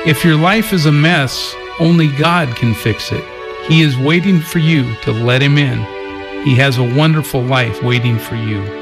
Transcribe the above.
If your life is a mess, only God can fix it. He is waiting for you to let Him in. He has a wonderful life waiting for you.